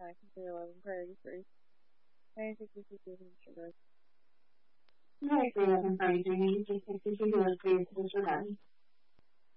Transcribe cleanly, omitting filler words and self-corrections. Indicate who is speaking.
Speaker 1: I can say 11 priority first. I think this is giving sugar.
Speaker 2: I agree with him for you. You just think you do agree with this regard.